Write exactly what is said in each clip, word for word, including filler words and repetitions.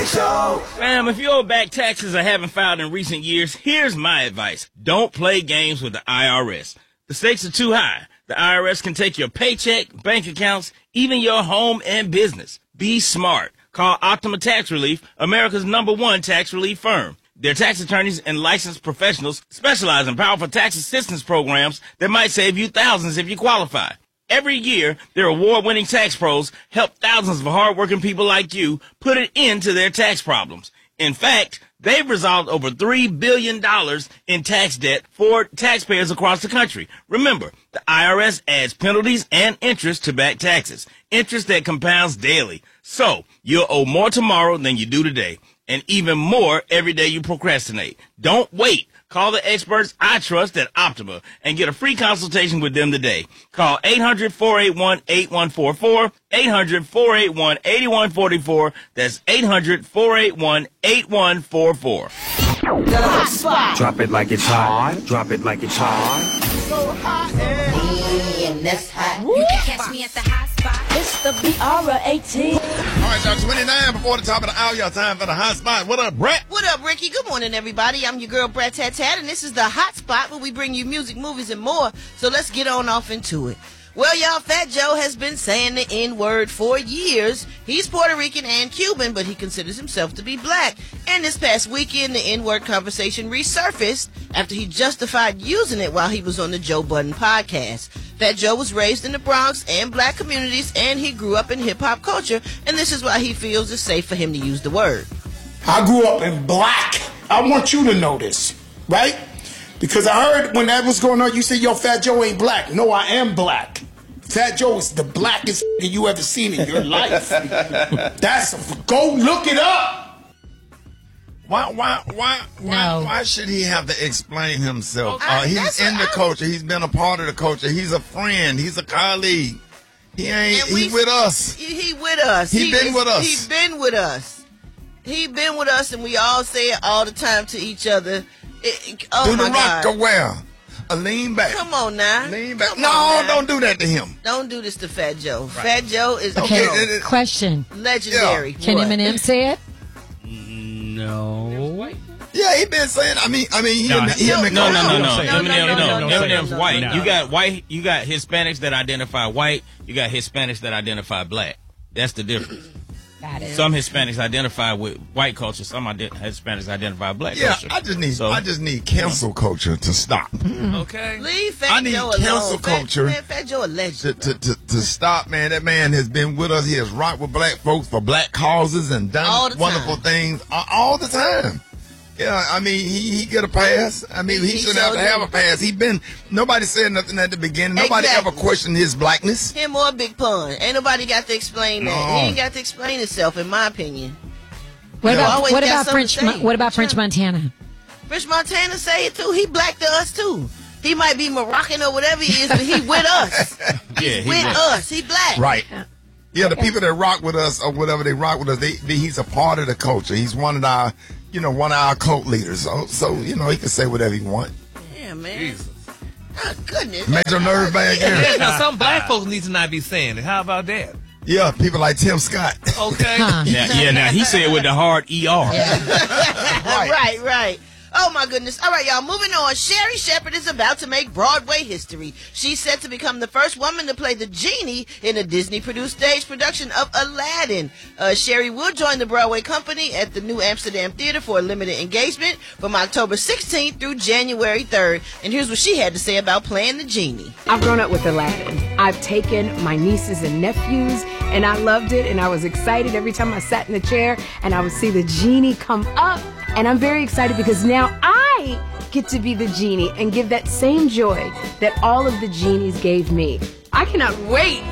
Big Show. Fam, if you owe back taxes or haven't filed in recent years, here's my advice. Don't play games with the I R S. The stakes are too high. The I R S can take your paycheck, bank accounts, even your home and business. Be smart. Call Optima Tax Relief, America's number one tax relief firm. Their tax attorneys and licensed professionals specialize in powerful tax assistance programs that might save you thousands if you qualify. Every year, their award-winning tax pros help thousands of hardworking people like you put an end to their tax problems. In fact, they've resolved over three billion dollars in tax debt for taxpayers across the country. Remember, the I R S adds penalties and interest to back taxes, interest that compounds daily. So, you'll owe more tomorrow than you do today, and even more every day you procrastinate. Don't wait. Call the experts I trust at Optima and get a free consultation with them today. Call eight hundred, four eight one, eight one four four, eight hundred, four eight one, eight one four four. That's eight hundred, four eight one, eight one four four. Hot spot. Drop it like it's hot. Drop it like it's hot. So hot and that's hot. You can catch me at the hot spot. It's the B R eighteen. All right, y'all, twenty-nine before the top of the hour. Y'all time for the hot spot. What up, Brett? What up, Ricky? Good morning, everybody. I'm your girl, Brett Tat Tat, and this is the hot spot where we bring you music, movies, and more. So let's get on off into it. Well, y'all, Fat Joe has been saying the N-word for years. He's Puerto Rican and Cuban, but he considers himself to be black. And this past weekend, the N-word conversation resurfaced after he justified using it while he was on the Joe Budden podcast. Fat Joe was raised in the Bronx and black communities, and he grew up in hip-hop culture, and this is why he feels it's safe for him to use the word. I grew up in black. I want you to know this, right? Because I heard when that was going on, you said, yo, Fat Joe ain't black. No, I am black. Fat Joe is the blackest you ever seen in your life. That's a, go look it up. Why, why, why, why, No. why should he have to explain himself? I- Uh, he's that's in what the I- culture. He's been a part of the culture. He's a friend. He's a colleague. He ain't. And we- He with us. He, he with us. He been is- with us. He been with us. He been with us, and we all say it all the time to each other. It, it- oh Do my the rock God! a well. A lean back. Come on now. Lean back. Come No, on now. don't do that to him. Don't do this to Fat Joe. Fat Joe is Okay, Okay, it- it- question. legendary. Can What? Eminem say it? No. Yeah, he been saying. I mean, I mean, he, No, in the- he in the no, no, no, culture. no. No, no, Eminem, no, no. no, no, Eminem's no, white. no. You got white. You got Hispanics that identify white. You got Hispanics that identify black. That's the difference. Got it. Some Hispanics identify with white culture. Some ident- Hispanics identify black Yeah, culture. I just need. So, I just need cancel culture to stop. okay. Leave Fat I need Joe alone. cancel Fat- culture. Man, Fat Joe a To, legend. to, to, to stop, man. That man has been with us. He has rocked with black folks for black causes and done All the wonderful time. things all, all the time. Yeah, I mean, he, he get a pass. I mean, He- he, he shouldn't have sure to have do. a pass. He been, nobody said nothing at the beginning. Nobody Exactly. ever questioned his blackness. Him or Big Pun. Ain't nobody got to explain that. No. He ain't got to explain himself, in my opinion. What You about always what got about something French? to say. Mo- What about French Montana? Rich Montana say it too. He black to us too. He might be Moroccan or whatever he is, but he with us. Yeah, He's he with was. us. He black. Right. Yeah, the people that rock with us or whatever they rock with us, they, they, he's a part of the culture. He's one of our, you know, one of our cult leaders. So, so you know, he can say whatever he want. Yeah, man. Oh, goodness. Make your nerves bad Yeah, again. now some black folks need to not be saying it. How about that? Yeah, people like Tim Scott. Okay. Huh. Now, yeah, now he said with the hard E R. right, right. Oh my goodness. All right, y'all, moving on. Sherry Shepherd is about to make Broadway history. She's set to become the first woman to play the genie in a Disney-produced stage production of Aladdin. Uh, Sherry will join the Broadway company at the New Amsterdam Theater for a limited engagement from October sixteenth through January third. And here's what she had to say about playing the genie. I've grown up with Aladdin. I've taken my nieces and nephews, and I loved it, and I was excited every time I sat in the chair, and I would see the genie come up, and I'm very excited because now I get to be the genie and give that same joy that all of the genies gave me. I cannot wait.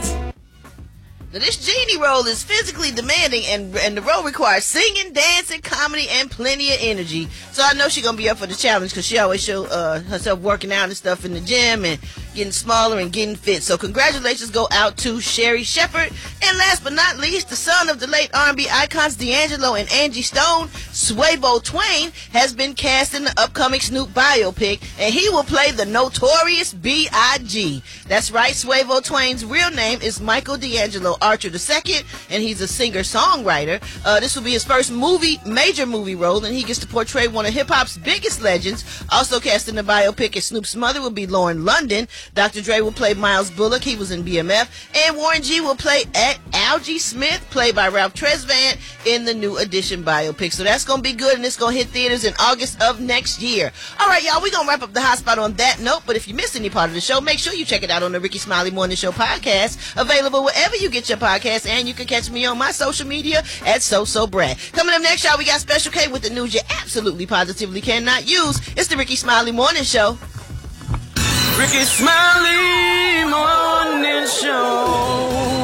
Now, this genie role is physically demanding, and and the role requires singing, dancing, comedy, and plenty of energy. So I know she's gonna be up for the challenge because she always show uh, herself working out and stuff in the gym, and getting smaller and getting fit. So congratulations go out to Sherry Shepherd. And last but not least, the son of the late R and B icons D'Angelo and Angie Stone, Swaybo Twain, has been cast in the upcoming Snoop biopic, and he will play the notorious B I G That's right, Swaybo Twain's real name is Michael D'Angelo Archer the Second, and he's a singer-songwriter. Uh, this will be his first movie, major movie role, and he gets to portray one of hip-hop's biggest legends. Also cast in the biopic as Snoop's mother will be Lauren London. Doctor Dre will play Miles Bullock. He was in B M F. And Warren G will play Algie Smith, played by Ralph Tresvant, in the New Edition biopic. So that's going to be good, and it's going to hit theaters in August of next year. All right, y'all, we're going to wrap up the Hot Spot on that note, but if you missed any part of the show, make sure you check it out on the Ricky Smiley Morning Show podcast, available wherever you get your podcasts, and you can catch me on my social media at So So Brad. Coming up next, y'all, we got Special K with the news you absolutely positively cannot use. It's the Ricky Smiley Morning Show. Ricky Smiley Morning Show.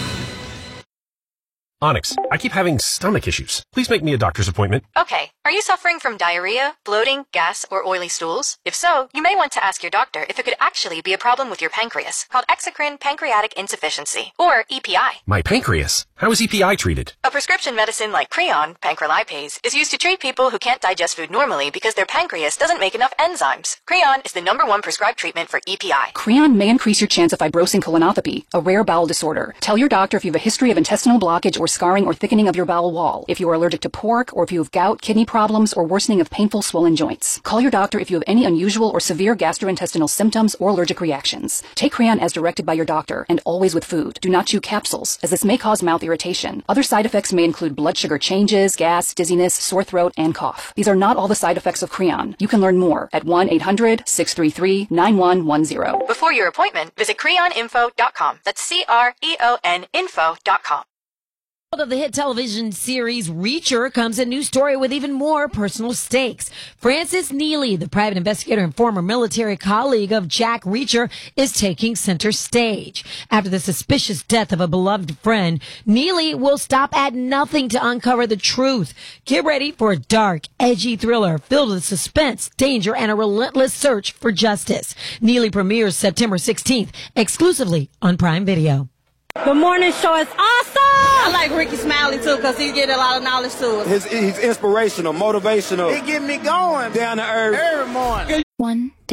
Onyx, I keep having stomach issues. Please make me a doctor's appointment. Okay. Are you suffering from diarrhea, bloating, gas, or oily stools? If so, you may want to ask your doctor if it could actually be a problem with your pancreas, called exocrine pancreatic insufficiency, or E P I. My pancreas? How is E P I treated? A prescription medicine like Creon, pancrelipase, is used to treat people who can't digest food normally because their pancreas doesn't make enough enzymes. Creon is the number one prescribed treatment for E P I. Creon may increase your chance of fibrosing colonopathy, a rare bowel disorder. Tell your doctor if you have a history of intestinal blockage or scarring or thickening of your bowel wall, if you are allergic to pork, or if you have gout, kidney problems, or worsening of painful swollen joints. Call your doctor if you have any unusual or severe gastrointestinal symptoms or allergic reactions. Take Creon as directed by your doctor, and always with food. Do not chew capsules, as this may cause mouth irritation. Other side effects may include blood sugar changes, gas, dizziness, sore throat, and cough. These are not all the side effects of Creon. You can learn more at one eight hundred, six three three, nine one one zero. Before your appointment, visit creon info dot com. That's C R E O N info dot com. Of the hit television series Reacher comes a new story with even more personal stakes. Francis Neely, the private investigator and former military colleague of Jack Reacher, is taking center stage. After the suspicious death of a beloved friend, Neely will stop at nothing to uncover the truth. Get ready for a dark, edgy thriller filled with suspense, danger, and a relentless search for justice. Neely premieres September sixteenth, exclusively on Prime Video. The morning show is awesome! I like Ricky Smiley, too, because he get a lot of knowledge to us. His, he's inspirational, motivational. He get me going. Down to earth. Every morning. One day.